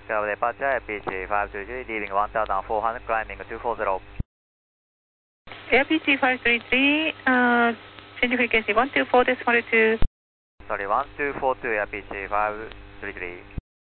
Bravo departure, APC 533, leaving 1400, climbing 240. APC 533, change frequency 124.2. Sorry, 1242, APC 533.